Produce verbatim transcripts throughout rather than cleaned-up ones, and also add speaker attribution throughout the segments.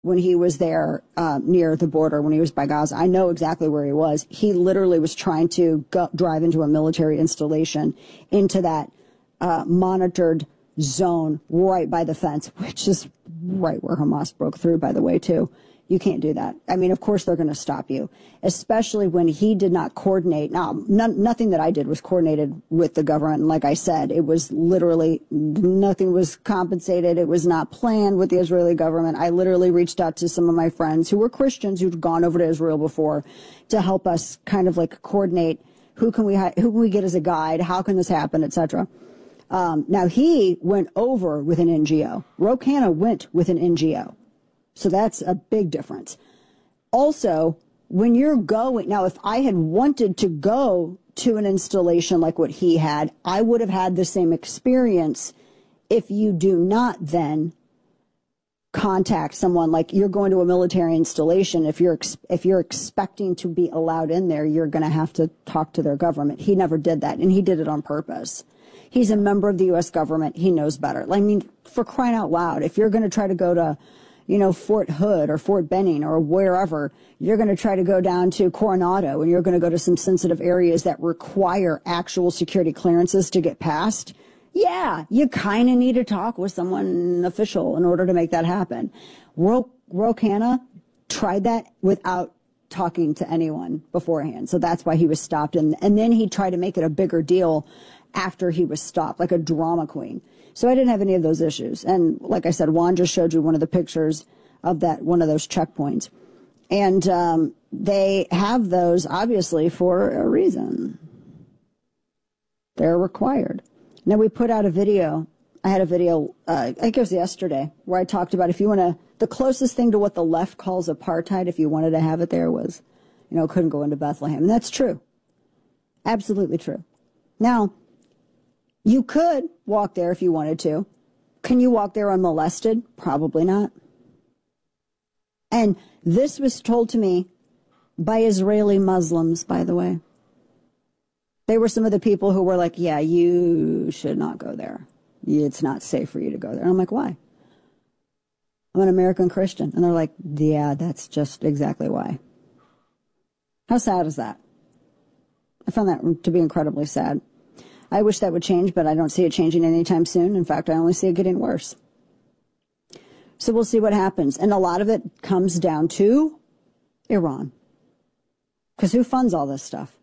Speaker 1: when he was there uh, near the border, when he was by Gaza. I know exactly where he was. He literally was trying to go, drive into a military installation, into that uh, monitored zone right by the fence, which is right where Hamas broke through, by the way, too. You can't do that. I mean, of course they're going to stop you, especially when he did not coordinate. Now, none, nothing that I did was coordinated with the government. And like I said, it was literally nothing was compensated. It was not planned with the Israeli government. I literally reached out to some of my friends who were Christians who'd gone over to Israel before to help us kind of like coordinate who can we who can we get as a guide, how can this happen, et cetera. Um, now he went over with an N G O. Ro Khanna went with an N G O. So that's a big difference. Also, when you're going, now if I had wanted to go to an installation like what he had, I would have had the same experience. If you do not then contact someone, like you're going to a military installation, if you're if you're expecting to be allowed in there, you're going to have to talk to their government. He never did that, and he did it on purpose. He's a member of the U S government. He knows better. I mean, for crying out loud, if you're going to try to go to, you know, Fort Hood or Fort Benning or wherever, you're going to try to go down to Coronado and you're going to go to some sensitive areas that require actual security clearances to get past. Yeah, you kind of need to talk with someone official in order to make that happen. Ro, Ro Khanna tried that without talking to anyone beforehand. So that's why he was stopped. And, and then he tried to make it a bigger deal after he was stopped, like a drama queen. So I didn't have any of those issues. And like I said, Juan just showed you one of the pictures of that, one of those checkpoints. And um, they have those, obviously, for a reason. They're required. Now, we put out a video. I had a video, uh, I think it was yesterday, where I talked about if you want to, the closest thing to what the left calls apartheid, if you wanted to have it there, was, you know, couldn't go into Bethlehem. And that's true. Absolutely true. Now, you could walk there if you wanted to. Can you walk there unmolested? Probably not. And this was told to me by Israeli Muslims, by the way. They were some of the people who were like, yeah, you should not go there. It's not safe for you to go there. And I'm like, why? I'm an American Christian. And they're like, yeah, that's just exactly why. How sad is that? I found that to be incredibly sad. I wish that would change, but I don't see it changing anytime soon. In fact, I only see it getting worse. So we'll see what happens. And a lot of it comes down to Iran. Because who funds all this stuff?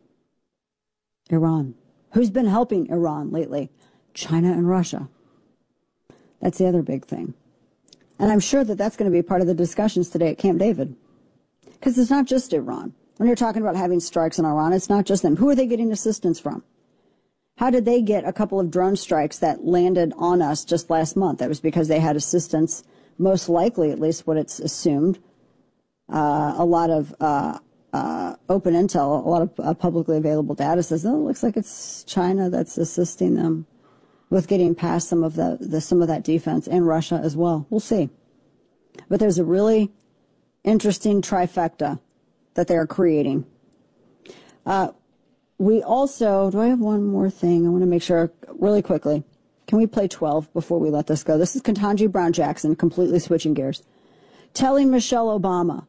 Speaker 1: Iran. Who's been helping Iran lately? China and Russia. That's the other big thing. And I'm sure that that's going to be part of the discussions today at Camp David. Because it's not just Iran. When you're talking about having strikes in Iran, it's not just them. Who are they getting assistance from? How did they get a couple of drone strikes that landed on us just last month? That was because they had assistance, most likely, at least what it's assumed. Uh, a lot of uh, uh, open intel, a lot of uh, publicly available data says, oh, it looks like it's China that's assisting them with getting past some of the, the some of that defense, and Russia as well. We'll see. But there's a really interesting trifecta that they are creating. Uh, We also, do I have one more thing? I want to make sure really quickly. Can we play twelve before we let this go? This is Ketanji Brown Jackson, completely switching gears, telling Michelle Obama,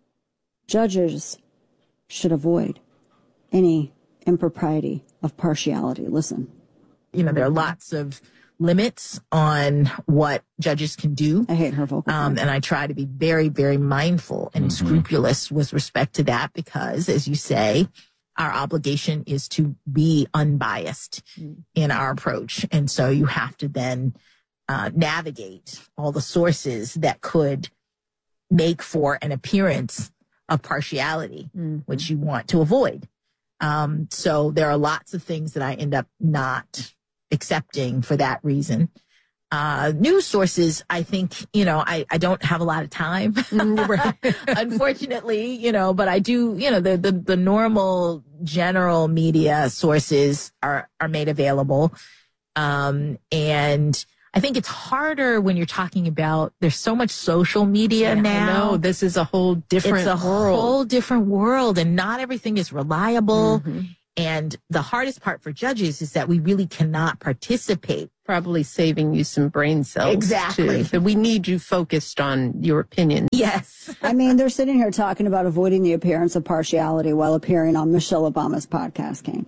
Speaker 1: judges should avoid any impropriety of partiality. Listen.
Speaker 2: You know, there are lots of limits on what judges can do.
Speaker 1: I hate her vocal.
Speaker 2: Um, and I try to be very, very mindful and mm-hmm. scrupulous with respect to that because, as you say, our obligation is to be unbiased mm. in our approach. And so you have to then uh, navigate all the sources that could make for an appearance of partiality, mm-hmm. which you want to avoid. Um, so there are lots of things that I end up not accepting for that reason. Uh, news sources, I think, you know, I, I don't have a lot of time, unfortunately, you know, but I do, you know, the, the, the normal general media sources are, are made available. Um, and I think it's harder when you're talking about, there's so much social media yeah, now.
Speaker 3: I know. This is a whole different
Speaker 2: world. It's a
Speaker 3: world.
Speaker 2: whole different world and not everything is reliable. Mm-hmm. And the hardest part for judges is that we really cannot participate.
Speaker 3: Probably saving you some brain cells.
Speaker 2: Exactly.
Speaker 3: Too. But we need you focused on your opinion.
Speaker 2: Yes.
Speaker 1: I mean, they're sitting here talking about avoiding the appearance of partiality while appearing on Michelle Obama's podcast, Kane.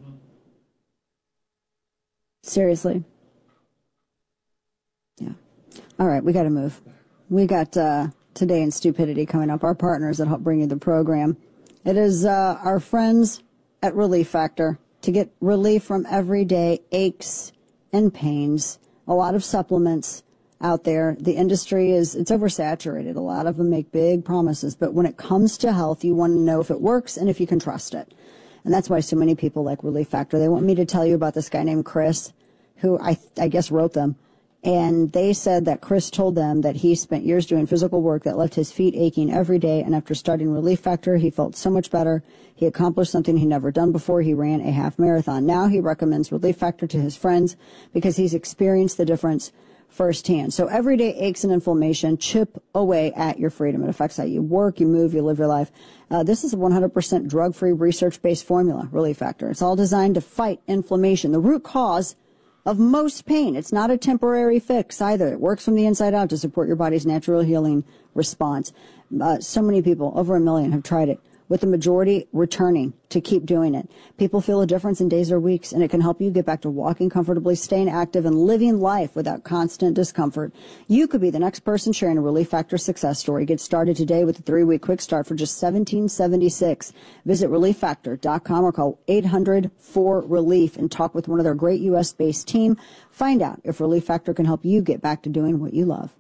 Speaker 1: Seriously. Yeah. All right, we got to move. We got uh, Today in Stupidity coming up, our partners that help bring you the program. It is uh, our friends at Relief Factor to get relief from everyday aches and pains. A lot of supplements out there. The industry is, it's oversaturated. A lot of them make big promises, but when it comes to health, you want to know if it works and if you can trust it. And that's why so many people like Relief Factor. They want me to tell you about this guy named Chris, who I, I guess wrote them. And they said that Chris told them that he spent years doing physical work that left his feet aching every day. And after starting Relief Factor, he felt so much better. He accomplished something he'd never done before. He ran a half marathon. Now he recommends Relief Factor to his friends because he's experienced the difference firsthand. So everyday aches and inflammation, chip away at your freedom. It affects how you work, you move, you live your life. Uh, this is a one hundred percent drug-free, research-based formula, Relief Factor. It's all designed to fight inflammation, the root cause of most pain. It's not a temporary fix either. It works from the inside out to support your body's natural healing response. Uh, so many people, over a million, have tried it, with the majority returning to keep doing it. People feel a difference in days or weeks, and it can help you get back to walking comfortably, staying active, and living life without constant discomfort. You could be the next person sharing a Relief Factor success story. Get started today with a three-week quick start for just seventeen seventy-six. Visit relief factor dot com or call eight hundred four relief and talk with one of their great U S-based team. Find out if Relief Factor can help you get back to doing what you love.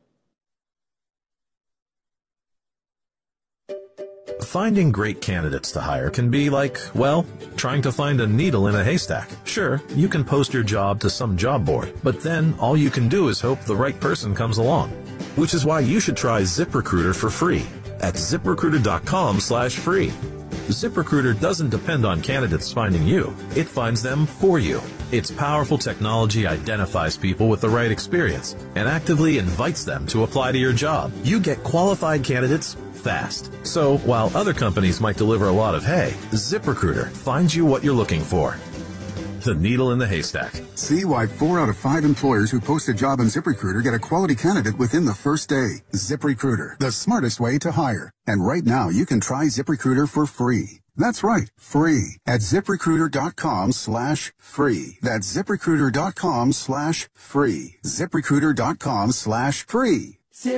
Speaker 4: Finding great candidates to hire can be like, well, trying to find a needle in a haystack. Sure, you can post your job to some job board, but then all you can do is hope the right person comes along. Which is why you should try ZipRecruiter for free at ZipRecruiter.com slash free. ZipRecruiter doesn't depend on candidates finding you. It finds them for you. Its powerful technology identifies people with the right experience and actively invites them to apply to your job. You get qualified candidates fast. So while other companies might deliver a lot of hay, ZipRecruiter finds you what you're looking for. The needle in the haystack.
Speaker 5: See why four out of five employers who post a job on ZipRecruiter get a quality candidate within the first day. ZipRecruiter, the smartest way to hire. And right now, you can try ZipRecruiter for free. That's right, free at ZipRecruiter.com slash free. That's ZipRecruiter.com slash free. ZipRecruiter.com slash free.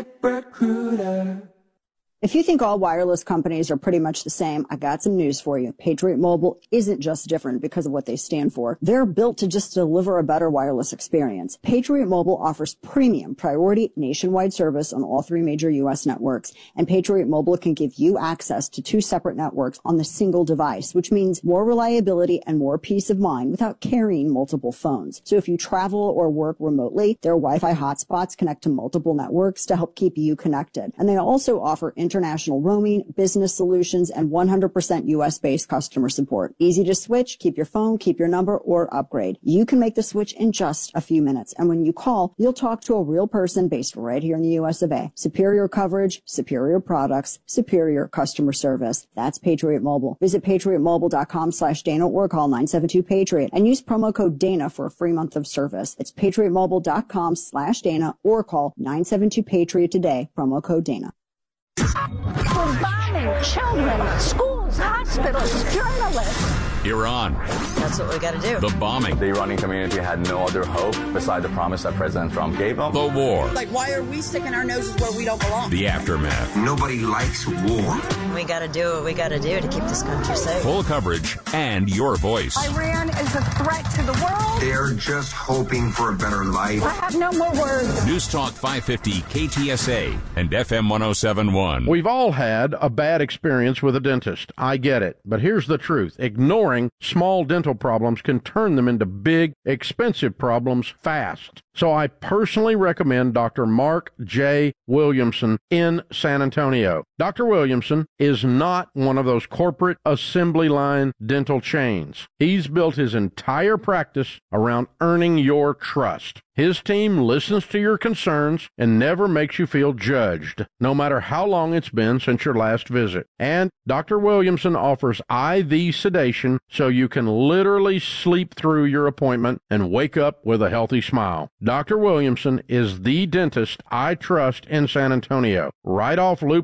Speaker 6: ZipRecruiter.
Speaker 1: If you think all wireless companies are pretty much the same, I got some news for you. Patriot Mobile isn't just different because of what they stand for. They're built to just deliver a better wireless experience. Patriot Mobile offers premium priority nationwide service on all three major U S networks. And Patriot Mobile can give you access to two separate networks on the single device, which means more reliability and more peace of mind without carrying multiple phones. So if you travel or work remotely, their Wi-Fi hotspots connect to multiple networks to help keep you connected. And they also offer international roaming, business solutions, and one hundred percent U S-based customer support. Easy to switch, keep your phone, keep your number, or upgrade. You can make the switch in just a few minutes. And when you call, you'll talk to a real person based right here in the U S of A. Superior coverage, superior products, superior customer service. That's Patriot Mobile. Visit patriotmobile.com slash Dana or call nine seven two Patriot and use promo code Dana for a free month of service. It's patriotmobile.com slash Dana or call nine seven two Patriot today, promo code Dana.
Speaker 7: We're bombing children, schools, hospitals, journalists.
Speaker 8: Iran.
Speaker 9: That's what we got to do.
Speaker 8: The bombing.
Speaker 10: The Iranian community had no other hope beside the promise that President Trump gave them.
Speaker 8: The war.
Speaker 11: Like, why are we sticking our noses where we don't belong?
Speaker 8: The aftermath.
Speaker 12: Nobody likes war.
Speaker 9: We got to do what we got to do to keep this country safe.
Speaker 8: Full coverage and your voice.
Speaker 7: Iran is a threat to the world.
Speaker 12: They're just hoping for a better life.
Speaker 7: I have no more words.
Speaker 8: News Talk five fifty K T S A and F M one oh seven point one.
Speaker 13: We've all had a bad experience with a dentist. I get it. But here's the truth. Ignoring small dental problems can turn them into big, expensive problems fast. So I personally recommend Doctor Mark J. Williamson in San Antonio. Doctor Williamson is not one of those corporate assembly line dental chains. He's built his entire practice around earning your trust. His team listens to your concerns and never makes you feel judged, no matter how long it's been since your last visit. And Doctor Williamson offers I V sedation so you can literally sleep through your appointment and wake up with a healthy smile. Doctor Williamson is the dentist I trust in San Antonio. Right off Loop